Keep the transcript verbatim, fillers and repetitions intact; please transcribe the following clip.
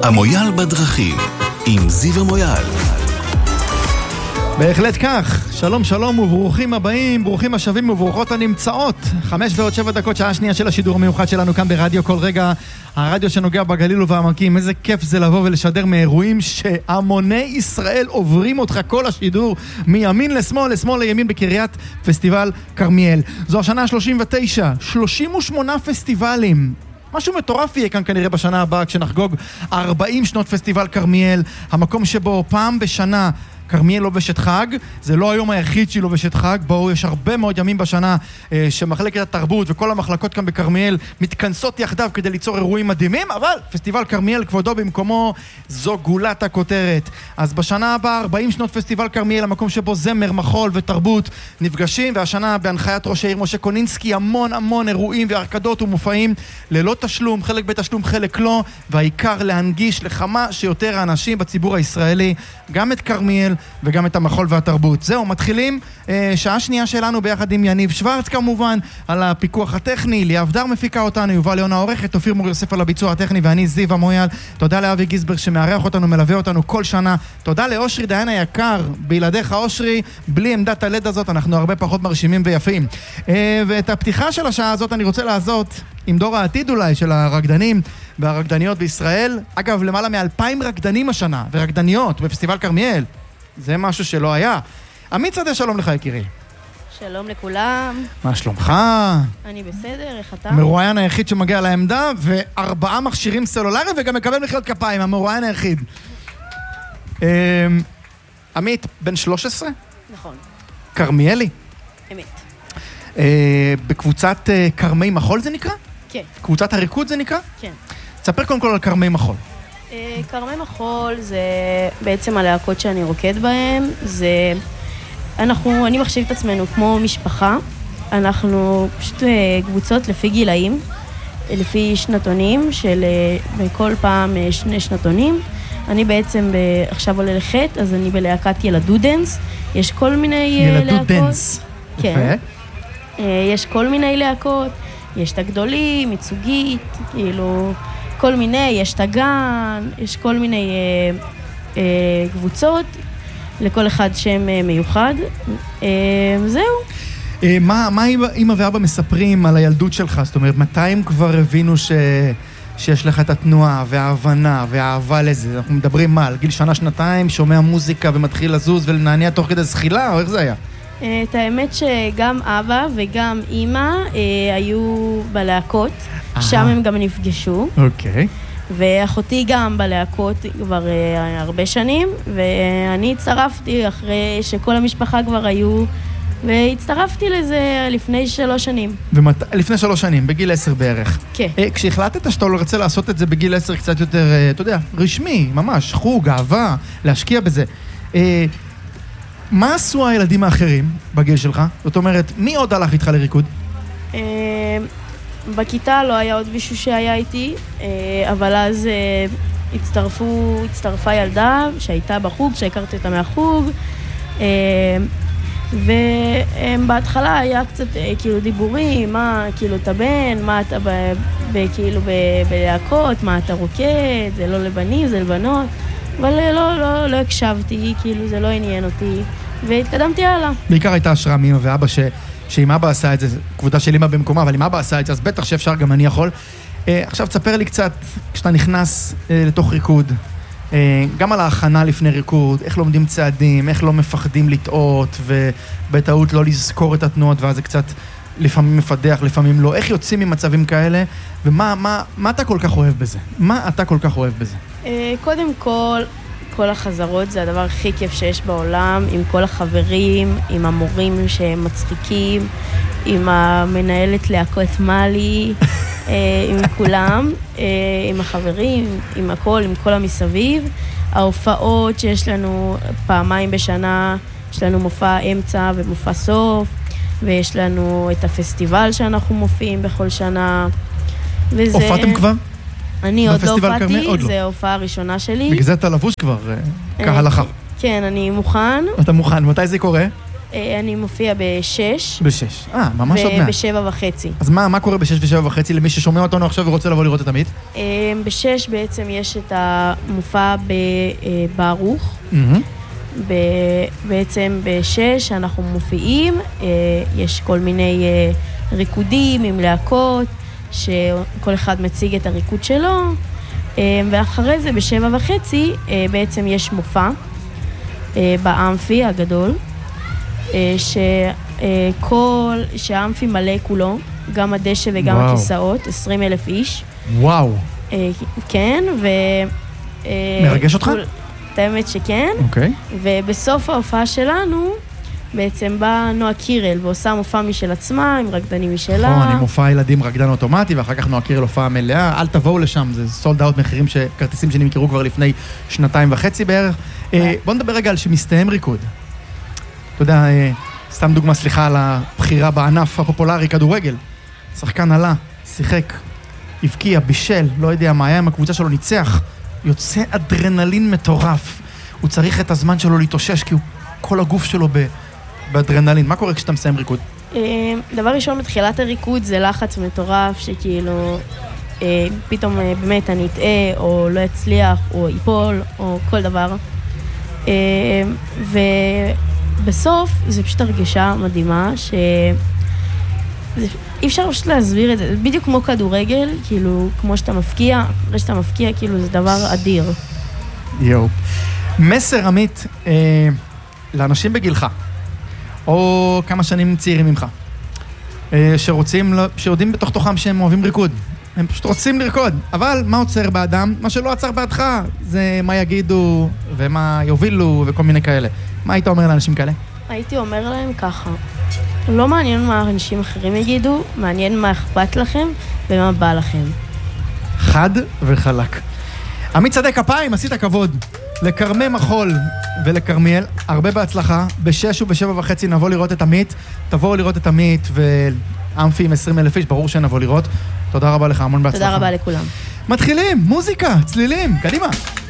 המויאל בדרכים, עם זיו המויאל. בהחלט כך, שלום שלום וברוכים הבאים, ברוכים השבים וברוכות הנמצאות. חמש ועוד שבע דקות, שעה שנייה של השידור המיוחד שלנו כאן ברדיו כל רגע, הרדיו שנוגע בגליל ובעמקים. איזה כיף זה לבוא ולשדר מאירועים שהמוני ישראל עוברים אותך כל השידור, מימין לשמאל, לשמאל לימין, בקריית פסטיבל כרמיאל. זו השנה ה-שלושים ותשע, שלושים ושמונה פסטיבלים. משהו מטורף יהיה כאן כנראה בשנה הבאה, כשנחגוג ארבעים שנות פסטיבל כרמיאל, המקום שבו פעם בשנה כרמיאל לובשת חג. זה לא היום היחיד שהיא לובשת חג, בואו, יש הרבה מאוד ימים בשנה אה, שמחלקת התרבות וכל המחלקות כאן בכרמיאל מתכנסות יחדיו כדי ליצור אירועים מדהימים, אבל פסטיבל כרמיאל כבודו במקומו, זו גולת הכותרת. אז בשנה הבאה ארבעים שנות פסטיבל כרמיאל, המקום שבו זמר, מחול ותרבות נפגשים, והשנה בהנחיית ראש העיר משה קונינסקי המון המון אירועים והרקדות ומופעים ללא תשלום, חלק בתשלום חלק לא, והעיקר להנגיש לכמה שיותר האנשים בציבור הישראלי גם את כרמיאל וגם את המחול והתרבות. זהו, מתחילים אה, שעה שנייה שלנו ביחד עם יניב שוורץ כמובן על הפיקוח הטכני, ליאב דר מפיקה אותנו, יובל יונה עורכת, אופיר מור יוסף על הביצוע הטכני, ואני זיו המויאל. תודה לאבי גיסברג שמארח אותנו, מלווה אותנו כל שנה. תודה לאושרי דיין היקר, בלעדיך אושרי, בלי עמדת הלד הזאת אנחנו הרבה פחות מרשימים ויפים. אה, ואת הפתיחה של השעה הזאת אני רוצה לעשות עם דור העתיד אולי של הרקדנים והרקדניות בישראל. אגב, למעלה מאלפיים רקדנים השנה ורקדניות בפסטיבל כרמיאל. זה משהו שלא היה. עמית שדה, שלום לך יקירי. שלום לכולם. מה שלומך? אני בסדר, איך אתה? מרואיין היחיד שמגיע לעמדה, וארבעה מכשירים סלולריים, וגם מקבל מחיאות כפיים, המרואיין היחיד. עמית, בן שלוש עשרה? נכון. כרמיאלי? אמת. בקבוצת כרמי מחול זה נקרא? כן. קבוצת הריקוד זה נקרא? כן. תספר קודם כל על כרמי מחול. כרמי מחול זה בעצם הלהקות שאני רוקד בהם. זה אנחנו, אני מחשיב את עצמנו כמו משפחה. אנחנו פשוט קבוצות לפי גילאים, לפי שנתונים של בכל פעם שני שנתונים. אני בעצם עכשיו עולה לחטא, אז אני בלהקת ילדו דנס. יש כל מיני להקות. ילדו דנס. כן. יש כל מיני להקות. יש את הגדולים, ייצוגית, כאילו כל מיני, יש את הגן, יש כל מיני אה, אה, קבוצות, לכל אחד שם אה, מיוחד. אה, זהו. אה, מה, מה אמא ואבא מספרים על הילדות שלך? זאת אומרת, מתי הם כבר הבינו ש... שיש לך את התנועה וההבנה והאהבה לזה? אנחנו מדברים מה? על גיל שנה, שנתיים, שומע מוזיקה ומתחיל לזוז ולנענע תוך כדי זחילה, או איך זה היה? את האמת שגם אבא וגם אמא אה, היו בלהקות, שם הם גם נפגשו. אוקיי. ואחותי גם בלהקות כבר אה, הרבה שנים, ואני הצטרפתי אחרי שכל המשפחה כבר היו, והצטרפתי לזה לפני שלוש שנים. ומת... לפני שלוש שנים, בגיל עשר בערך. כן. אה, כשהחלטת שאתה לא רוצה לעשות את זה בגיל עשר קצת יותר, אה, אתה יודע, רשמי, ממש, חוג, אהבה, להשקיע בזה. אה, מה עשו הילדים האחרים בגיל שלך? זאת אומרת, מי עוד הלך איתך לריקוד? בכיתה לא היה עוד מישהו שהיה איתי, אבל אז הצטרפו, הצטרפה ילדה שהייתה בחוג, שהכרתי אותה מהחוג, ובהתחלה היה קצת כאילו דיבורים, מה כאילו אתה בן, מה אתה כאילו בלהקות, מה אתה רוקד, זה לא לבנים, זה לבנות. אבל לא, לא, לא הקשבתי, כאילו זה לא עניין אותי, והתקדמתי הלאה. בעיקר הייתה השראה מאמא ואבא, ש... שאם אבא עשה את זה, כבודה של אמא במקומה, אבל אם אבא עשה את זה, אז בטח שאפשר, גם אני יכול. אה, עכשיו תספר לי קצת, כשאתה נכנס אה, לתוך ריקוד, אה, גם על ההכנה לפני ריקוד, איך לומדים צעדים, איך לא מפחדים לטעות, ובטעות לא לזכור את התנועות, ואז זה קצת לפעמים מפדח, לפעמים לא. איך יוצאים ממצבים כאלה, ומה מה, מה אתה כל כך אוהב בזה? מה אתה כל כך אוהב בזה? קודם כל, כל החזרות זה הדבר הכי כיף שיש בעולם, עם כל החברים, עם המורים שהם מצחיקים, עם המנהלת להקות מלי, עם כולם, עם החברים, עם הכל, עם כל המסביב. ההופעות שיש לנו פעמיים בשנה, יש לנו מופע אמצע ומופע סוף, ויש לנו את הפסטיבל שאנחנו מופיעים בכל שנה. וזה... הופעתם כבר? אני עוד לא הופעתי, זו ההופעה הראשונה שלי. בגלל זה אתה לבוש כבר, כהלכה. כן, אני מוכן. אתה מוכן, מתי זה קורה? אני מופיע בשש. בשש. אה, ממש עוד מעט. ובשבע וחצי. אז מה, מה קורה בשש ושבע וחצי למי ששומע אותנו עכשיו ורוצה לבוא לראות את עמית? בשש בעצם יש את המופע בברוך. בעצם בשש אנחנו מופיעים, יש כל מיני ריקודים עם להקות, שכל אחד מציג את הריקוד שלו, ואחרי זה בשבע וחצי בעצם יש מופע באמפי הגדול, שכל, שהאמפי מלא כולו, גם הדשא וגם וואו. הכיסאות, עשרים אלף איש. וואו. כן, ו... מרגש אותך? כל... את האמת שכן. אוקיי. ובסוף ההופעה שלנו, בעצם באה נועה קירל, ועושה מופע משל עצמה, עם רקדנים משלה. נכון, עם מופע ילדים רקדן אוטומטי, ואחר כך נועה קירל הופעה מלאה. אל תבואו לשם, זה סולד אאוט מחירים שכרטיסים שנמכרו כבר לפני שנתיים וחצי בערך. בואו נדבר רגע על שמסתיים ריקוד. אתה יודע, סתם דוגמה, סליחה על הבחירה בענף הפופולרי, כדורגל. שחקן עלה, שיחק, הבקיע, בישל, לא יודע מה היה עם הקבוצה שלו, ניצח. יוצא אדרנלין מטורף. הוא צריך את הזמן שלו להתאושש, כי הוא, כל הגוף שלו באדרנלין. מה קורה כשאתה מסיים ריקוד? דבר ראשון, בתחילת הריקוד זה לחץ מטורף, שכאילו פתאום באמת אני אטעה, או לא אצליח, או ייפול, או כל דבר. ובסוף זה פשוט הרגשה מדהימה, ש... אי אפשר פשוט להסביר את זה, בדיוק כמו כדורגל, כאילו, כמו שאתה מפקיע, אחרי שאתה מפקיע, כאילו, זה דבר אדיר. יואו. מסר, עמית, אה, לאנשים בגילך, או כמה שנים צעירים ממך, אה, שרוצים, שיודעים בתוך תוכם שהם אוהבים ריקוד. הם פשוט רוצים לרקוד, אבל מה עוצר באדם? מה שלא עצר בעדך, זה מה יגידו, ומה יובילו, וכל מיני כאלה. מה היית אומר לאנשים כאלה? הייתי אומר להם ככה. לא מעניין מה אנשים אחרים יגידו, מעניין מה אכפת לכם ומה בא לכם. חד וחלק. עמית שדה, כפיים, עשית כבוד. לקרמי מחול ולקרמיאל, הרבה בהצלחה. בשש ובשבע וחצי נבוא לראות את עמית. תבואו לראות את עמית ואמפי עם עשרים אלף איש, ברור שנבוא לראות. תודה רבה לך, המון בהצלחה. תודה רבה לכולם. מתחילים, מוזיקה, צלילים, קדימה.